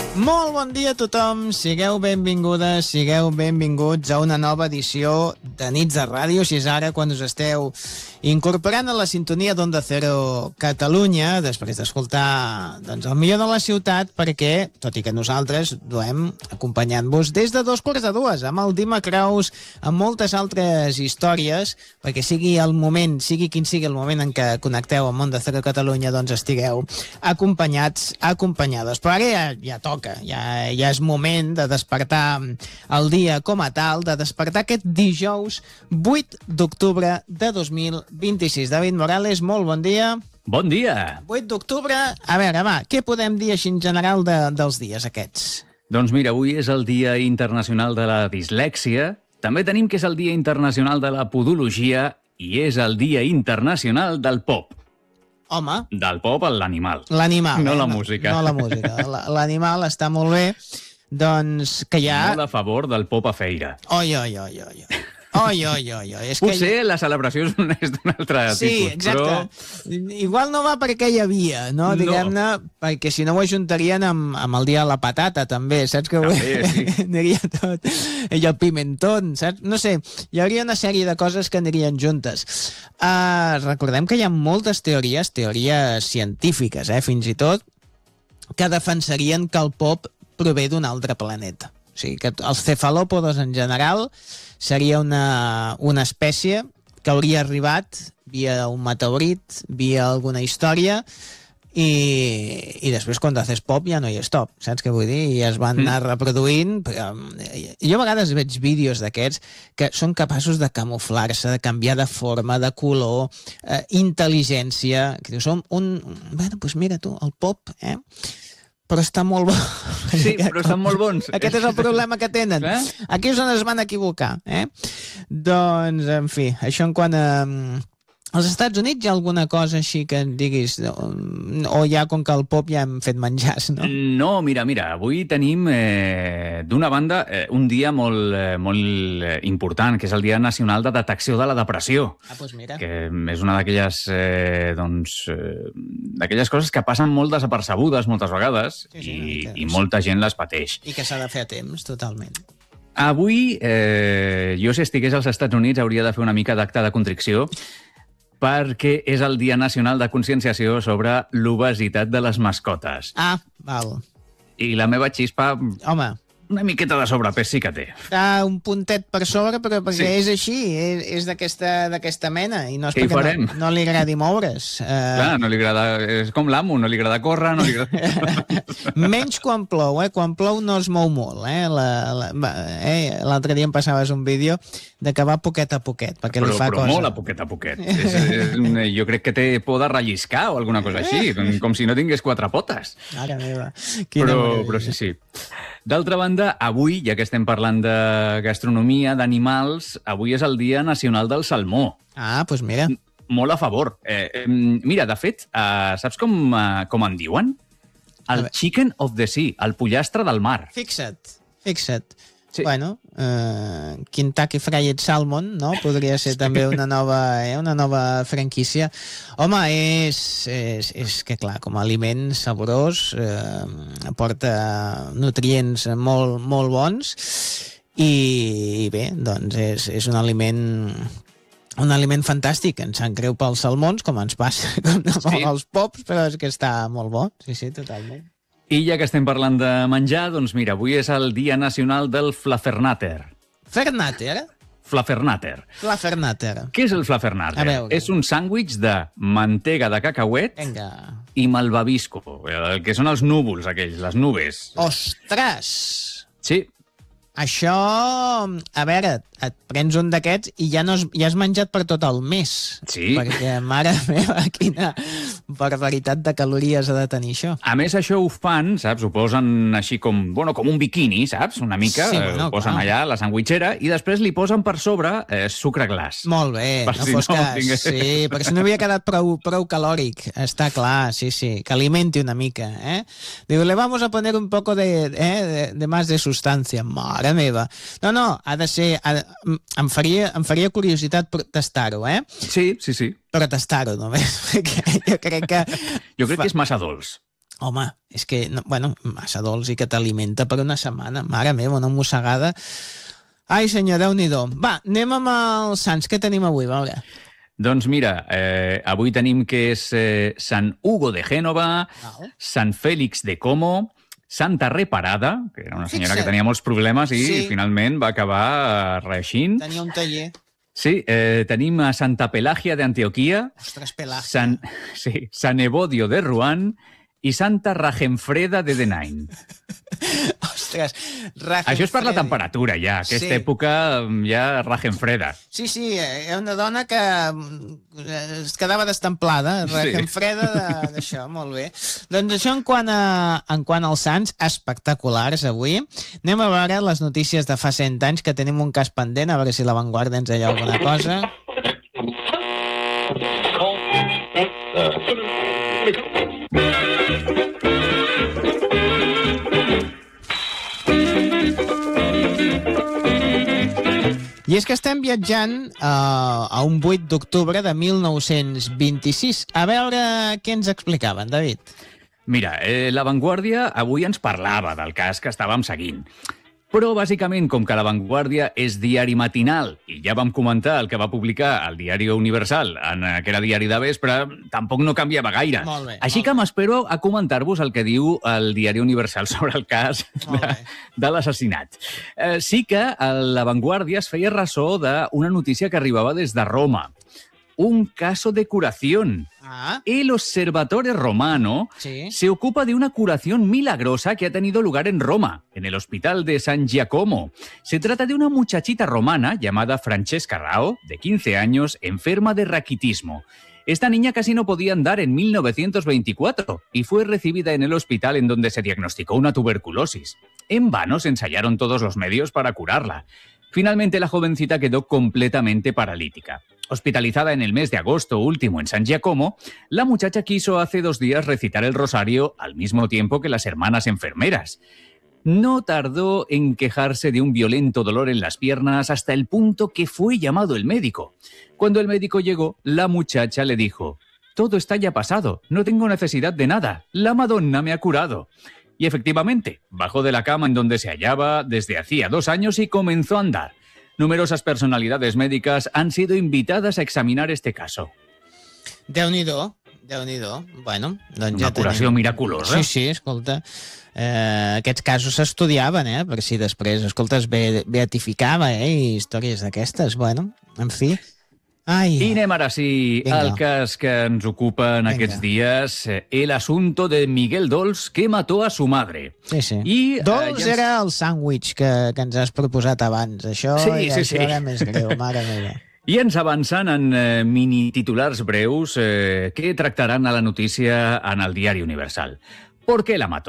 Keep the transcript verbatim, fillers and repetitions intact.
Molt bon dia a tothom, sigueu benvingudes, sigueu benvinguts a una nova edició de Nits de Ràdio, si és ara quan us esteu incorporant a la sintonia d'Onda Cero Catalunya, després d'escoltar doncs, el millor de la ciutat, perquè, tot i que nosaltres duem acompanyant-vos des de dos quarts de dues, amb el Dima Kraus, amb moltes altres històries, perquè sigui el moment, sigui quin sigui el moment en què connecteu amb Onda Cero Catalunya, doncs estigueu acompanyats, acompanyades. Però ara ja, ja toca, ja, ja és moment de despertar el dia com a tal, de despertar aquest dijous vuit d'octubre de dos mil vint-i-sis. David Morales, molt bon dia. Bon dia. vuit d'octubre, a veure, va, què podem dir així en general de, dels dies aquests? Doncs mira, avui és el Dia Internacional de la Dislèxia, també tenim que és el Dia Internacional de la Podologia i és el Dia Internacional del Pop. Home. Del pop a l'animal. L'animal. No eh? la música. No, no la música. L'animal està molt bé. Doncs que hi ha... Molt a favor del pop a feira. Oi, oi, oi, oi, oi. Oi, oi, oi, oi. És Potser que... la celebració és d'un altre sí, tipus. Sí, exacte. Però... Igual no va perquè hi havia, no? no. Diguem-ne, perquè si no ho ajuntarien amb, amb el dia de la patata, també, saps? Que també, sí. Aniria tot. I el pimentón, saps? No sé, hi hauria una sèrie de coses que anirien juntes. Uh, recordem que hi ha moltes teories, teories científiques, eh, fins i tot, que defensarien que el pop prové d'un altre planeta. O sigui, que els cefalòpodes en general seria una, una espècie que hauria arribat via un meteorit, via alguna història, i, i després quan haces pop ja no hi és top, saps què vull dir? I es van anar reproduint. Però, jo a vegades veig vídeos d'aquests que són capaços de camuflar-se, de canviar de forma, de color, eh, intel·ligència, que són un... Bueno, doncs mira tu, el pop, eh? Però està molt bo. Sí, però estan molt bons. Aquest és el problema que tenen. Eh? Aquí és on es van equivocar. Eh? Doncs, en fi, això en quant a... Als Estats Units hi ha alguna cosa així que diguis, o ja com que el pop ja hem fet menjars, no? No, mira, mira, avui tenim eh, d'una banda eh, un dia molt, eh, molt important, que és el Dia Nacional de Detecció de la Depressió. Ah, doncs mira. Que és una d'aquelles eh, doncs, eh, d'aquelles coses que passen molt desapercebudes moltes vegades, sí, sí, i, no, i molta gent les pateix. I que s'ha de fer a temps, totalment. Avui, eh, jo si estigués als Estats Units hauria de fer una mica d'acte de contricció, perquè és el Dia Nacional de Conscienciació sobre l'obesitat de les mascotes. Ah, val. I la meva xispa... Home... Una miqueta de sobrepès sí que té. Està un puntet per sobre, però perquè sí. és així, és, és d'aquesta mena, i no és Què perquè no, no li agradi moure's. Uh... Clar, no li agrada... És com l'amo, no li agrada córrer, no li agrada... Menys quan plou, eh? Quan plou no es mou molt, eh? L'altre la, eh? dia em passaves un vídeo de que va poquet a poquet, perquè però, li fa però cosa. Però molt a poquet a poquet. és, és, jo crec que té por de relliscar o alguna cosa així, com si no tingués quatre potes. Mare meva. Però, però sí, sí. D'altra banda, avui, ja que estem parlant de gastronomia, d'animals, avui és el Dia Nacional del Salmó. Ah, doncs mira. Molt a favor. Eh, eh, mira, de fet, eh, saps com, eh, com en diuen? El chicken of the sea, el pollastre del mar. Fixa't, fixa't. Sí. Bueno, uh, Kentucky Fried Salmon, no? Podria ser sí. també una nova, eh, una nova franquícia. Home, és, és, és que, clar, com a aliment saborós, eh, aporta nutrients molt, molt bons i, i bé, doncs és, és un aliment... un aliment fantàstic. Ens sap greu pels salmons, com ens passa com sí. els pops, però és que està molt bo. Sí, sí, totalment. I ja que estem parlant de menjar, doncs mira, avui és el Dia Nacional del Fluffernutter. Fernater? Fluffernutter. Fluffernutter. Què és el Fluffernutter? És un sàndwich de mantega de cacauet Venga. i malvavisco, el que són els núvols aquells, les nubes. Ostres! Sí. Això, a veure, et prens un d'aquests i ja, no has, ja has menjat per tot el mes. Sí. Perquè, mare meva, quina barbaritat de calories ha de tenir això. A més, això ho fan, saps? Ho posen així com, bueno, com un biquini, saps? Una mica, sí, bueno, ho posen clar. allà, la sandwitxera, i després li posen per sobre eh, sucre glaç. Molt bé, per no si fos no cas. tingués... Sí, perquè si no havia quedat prou, prou calòric. Està clar, sí, sí, que alimenti una mica, eh? Diu, le vamos a poner un poco de, eh, de, de más de sustancia. Mare meva. No, no, ha de ser... Ha de, em, faria, em faria curiositat tastar-ho, eh? Sí, sí, sí. Però tastar-ho només, perquè jo crec que... Jo crec fa... que és massa dolç. Home, és que, no, bueno, massa dolç i que t'alimenta per una setmana. Mare meva, una mossegada. Ai, senyor, Déu-n'hi-do. Va, anem amb els sants que tenim avui, a veure. Doncs mira, eh, avui tenim que és eh, Sant Hugo de Gènova, Val. Sant Fèlix de Como, Santa Reparada, que era una senyora Fixa't. que tenia molts problemes i Sí. finalment va acabar eh, reeixint. Tenia un taller. Sí, eh, tenim a Santa Pelàgia d'Antioquia, Ostres, Pelàgia. Sant, sí, Sant Evodio de Rouen i Santa Ragenfreda de Denain. Ostres, Això és per la temperatura, ja. Aquesta Sí. època mm, ja Ragenfreda. Sí, sí, era una dona que mm, es quedava destemplada, Sí. regenfreda de- d'això, molt bé. Doncs això en quant, a, en quant als sants, espectaculars avui. Anem a veure les notícies de fa cent anys, que tenim un cas pendent, a veure si l'avantguarda ens deia alguna cosa. I és que estem viatjant uh, a un vuit d'octubre de mil nou-cents vint-i-sis. A veure què ens explicaven, David. Mira, eh, La Vanguardia avui ens parlava del cas que estàvem seguint. Però, bàsicament, com que La Vanguardia és diari matinal, i ja vam comentar el que va publicar el Diari Universal, en, eh, que era diari de vespre, tampoc no canviava gaire. Molt bé, Així molt que m'espero a comentar-vos el que diu el Diari Universal sobre el cas Molt de, bé. de l'assassinat. Eh, sí que a La Vanguardia es feia ressò d'una notícia que arribava des de Roma. Un caso de curación. Ah, El Observatorio Romano sí. se ocupa de una curación milagrosa que ha tenido lugar en Roma, en el hospital de San Giacomo. Se trata de una muchachita romana llamada Francesca Rao, de quince años, enferma de raquitismo. Esta niña casi no podía andar en mil novecientos veinticuatro y fue recibida en el hospital en donde se diagnosticó una tuberculosis. En vano se ensayaron todos los medios para curarla. Finalmente la jovencita quedó completamente paralítica. Hospitalizada en el mes de agosto último en San Giacomo, la muchacha quiso hace dos días recitar el rosario al mismo tiempo que las hermanas enfermeras. No tardó en quejarse de un violento dolor en las piernas hasta el punto que fue llamado el médico. Cuando el médico llegó, la muchacha le dijo: «Todo está ya pasado, no tengo necesidad de nada, la Madonna me ha curado». Y efectivamente, bajó de la cama en donde se hallaba desde hacía dos años y comenzó a andar. Numerosas personalidades médicas han sido invitadas a examinar este caso. Déu-n'hi-do, Déu-n'hi-do. Bueno, doncs Una ja curació tenim... miraculosa. Sí, sí, escolta. Eh, aquests casos s'estudiaven, eh? Per si després, escolta, es be beatificava, eh? I històries d'aquestes, bueno, en fi. Ai. I anem ara sí Vinga. al cas que ens ocupa en Vinga. aquests dies, eh, el asunto de Miguel Dols, que mató a su madre. Sí, sí. I, eh, Dolç ja ens- era el sàndwich que, que ens has proposat abans. Això Sí, ja sí, això sí. era més greu, mare meva. I ens avançant en eh, mini titulars breus eh, que tractaran a la notícia en el Diari Universal. ¿Por qué la mató?